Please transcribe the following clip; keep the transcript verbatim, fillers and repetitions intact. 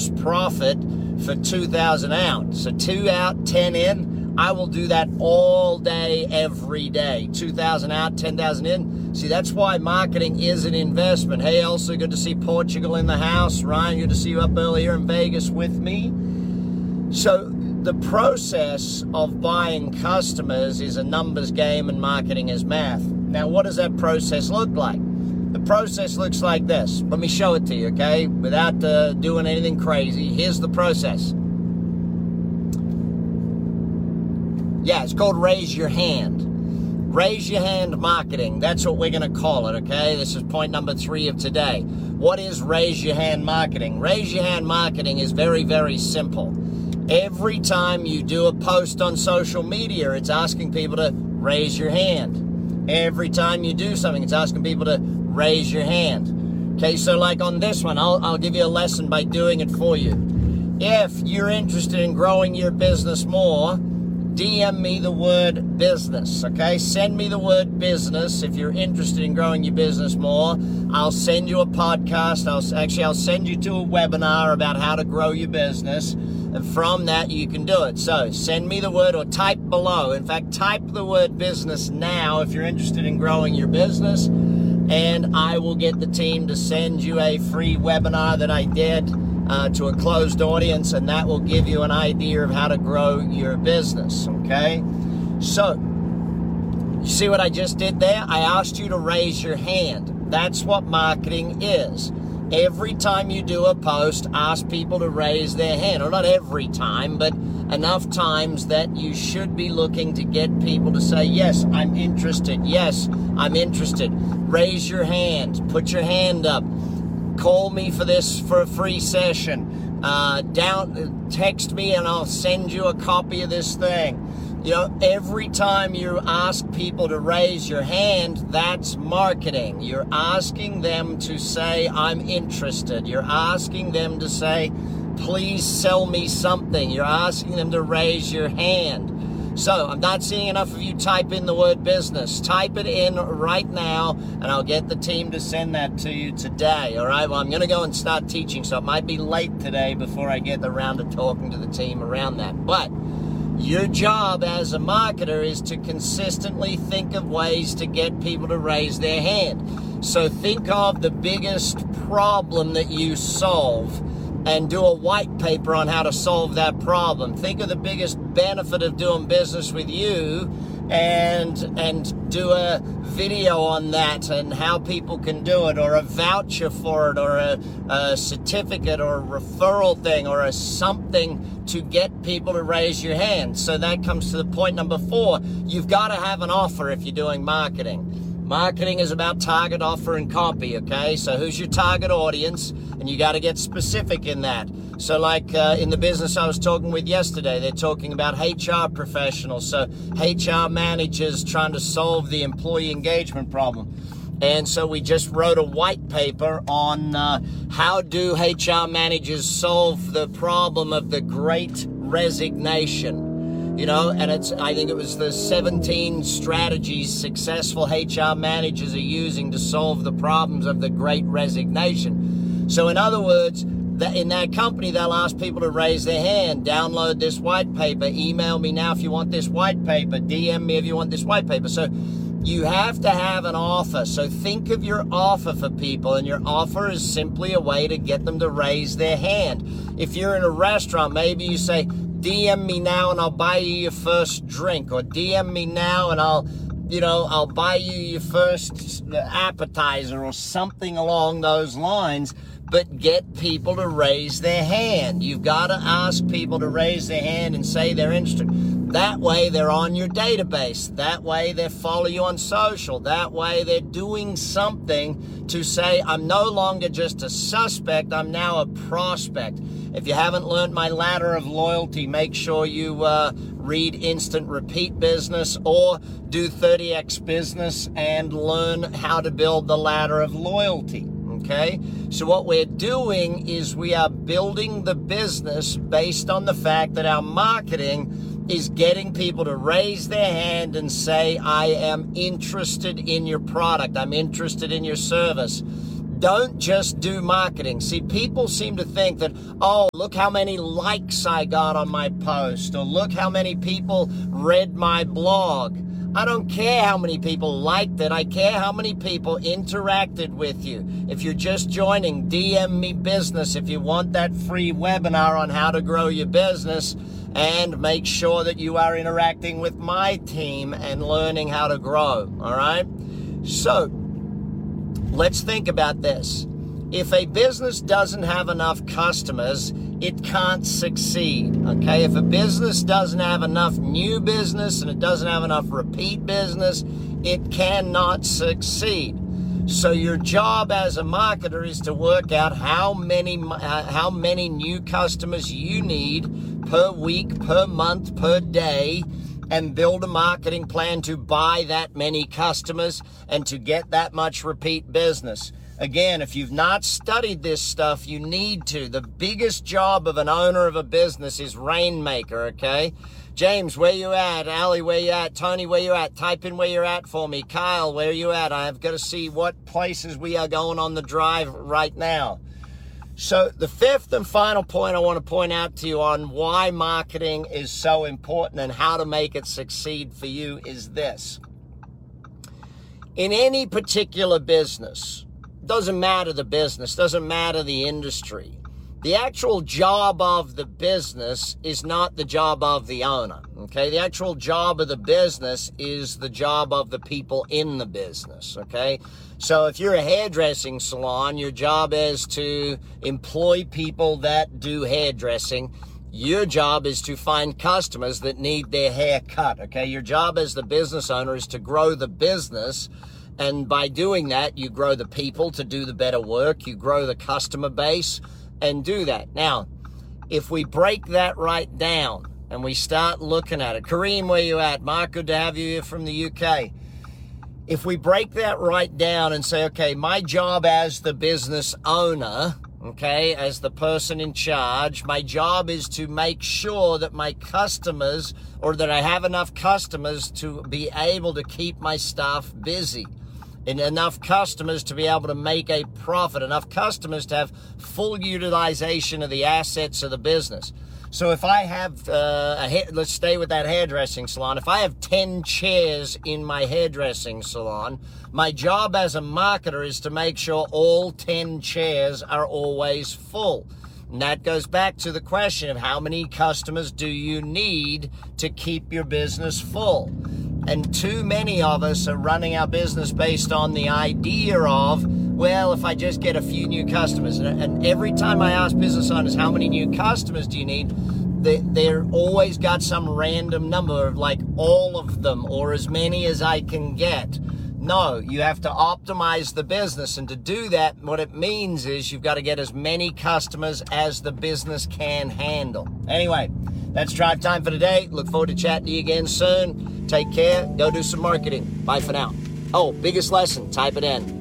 profit for two thousand out. So two out, ten in. I will do that all day, every day. two thousand out, ten thousand in. See, that's why marketing is an investment. Hey, also good to see Portugal in the house. Ryan, good to see you up earlier in Vegas with me. So the process of buying customers is a numbers game and marketing is math. Now, what does that process look like? The process looks like this. Let me show it to you, okay? Without uh, doing anything crazy. Here's the process. Yeah, it's called raise your hand. Raise your hand marketing. That's what we're going to call it, okay? This is point number three of today. What is raise your hand marketing? Raise your hand marketing is very, very simple. Every time you do a post on social media, it's asking people to raise your hand. Every time you do something, it's asking people to raise your hand. Okay, so like on this one, I'll, I'll give you a lesson by doing it for you. If you're interested in growing your business more, D M me the word business, okay? Send me the word business if you're interested in growing your business more. I'll send you a podcast. I'll actually, I'll send you to a webinar about how to grow your business. And from that, you can do it. So send me the word or type below. In fact, type the word business now if you're interested in growing your business. And I will get the team to send you a free webinar that I did Uh, to a closed audience, and that will give you an idea of how to grow your business, okay? So, you see what I just did there? I asked you to raise your hand. That's what marketing is. Every time you do a post, ask people to raise their hand. Or not every time, but enough times that you should be looking to get people to say, yes, I'm interested. Yes, I'm interested. Raise your hand. Put your hand up. Call me for this for a free session. Uh, down, text me and I'll send you a copy of this thing. You know, every time you ask people to raise your hand, that's marketing. You're asking them to say, I'm interested. You're asking them to say, please sell me something. You're asking them to raise your hand. So, I'm not seeing enough of you type in the word business. Type it in right now, and I'll get the team to send that to you today, all right? Well, I'm going to go and start teaching, so it might be late today before I get around to talking to the team around that. But your job as a marketer is to consistently think of ways to get people to raise their hand. So, think of the biggest problem that you solve and do a white paper on how to solve that problem. Think of the biggest benefit of doing business with you and and do a video on that and how people can do it, or a voucher for it, or a, a certificate or a referral thing, or a something to get people to raise your hand. So that comes to the point number four. You've got to have an offer if you're doing marketing. Marketing is about target, offer, and copy, okay? So who's your target audience? And you got to get specific in that. So like uh, in the business I was talking with yesterday, they're talking about H R professionals. So H R managers trying to solve the employee engagement problem. And so we just wrote a white paper on uh, how do H R managers solve the problem of the Great Resignation. You know, and it's, I think it was the seventeen strategies successful H R managers are using to solve the problems of the Great Resignation. So in other words, that in that company, they'll ask people to raise their hand, download this white paper, email me now if you want this white paper, D M me if you want this white paper. So you have to have an offer. So think of your offer for people, and your offer is simply a way to get them to raise their hand. If you're in a restaurant, maybe you say, D M me now and I'll buy you your first drink, or D M me now and I'll, you know, I'll buy you your first appetizer, or something along those lines. But get people to raise their hand. You've got to ask people to raise their hand and say they're interested. That way they're on your database. That way they follow you on social. That way they're doing something to say, I'm no longer just a suspect, I'm now a prospect. If you haven't learned my ladder of loyalty, make sure you uh, read Instant Repeat Business or do thirty X Business and learn how to build the ladder of loyalty. Okay, so what we're doing is we are building the business based on the fact that our marketing is getting people to raise their hand and say, I am interested in your product. I'm interested in your service. Don't just do marketing. See, people seem to think that, oh, look how many likes I got on my post, or look how many people read my blog. I don't care how many people liked it. I care how many people interacted with you. If you're just joining, D M me business if you want that free webinar on how to grow your business, and make sure that you are interacting with my team and learning how to grow, all right? So let's think about this. If a business doesn't have enough customers, it can't succeed, okay? If a business doesn't have enough new business and it doesn't have enough repeat business, it cannot succeed. So your job as a marketer is to work out how many uh, how many new customers you need per week, per month, per day, and build a marketing plan to buy that many customers and to get that much repeat business. Again, if you've not studied this stuff, you need to. The biggest job of an owner of a business is rainmaker, okay? James, where you at? Ali, where you at? Tony, where you at? Type in where you're at for me. Kyle, where you at? I've got to see what places we are going on the drive right now. So the fifth and final point I want to point out to you on why marketing is so important and how to make it succeed for you is this. In any particular business, doesn't matter the business, doesn't matter the industry, the actual job of the business is not the job of the owner, okay? The actual job of the business is the job of the people in the business, okay? So if you're a hairdressing salon, your job is to employ people that do hairdressing. Your job is to find customers that need their hair cut, okay? Your job as the business owner is to grow the business. And by doing that, you grow the people to do the better work. You grow the customer base and do that. Now, if we break that right down and we start looking at it, Kareem, where you at? Mark, good to have you here from the U K. If we break that right down and say, okay, my job as the business owner, okay, as the person in charge, my job is to make sure that my customers, or that I have enough customers to be able to keep my staff busy. And enough customers to be able to make a profit, enough customers to have full utilization of the assets of the business. So if I have, uh, a ha- let's stay with that hairdressing salon. If I have ten chairs in my hairdressing salon, my job as a marketer is to make sure all ten chairs are always full. And that goes back to the question of how many customers do you need to keep your business full? And too many of us are running our business based on the idea of, well, if I just get a few new customers. And every time I ask business owners, how many new customers do you need? They, they're always got some random number of like all of them or as many as I can get. No, you have to optimize the business. And to do that, what it means is you've got to get as many customers as the business can handle. Anyway, that's Drive Time for today. Look forward to chatting to you again soon. Take care. Go do some marketing. Bye for now. Oh, biggest lesson, type it in.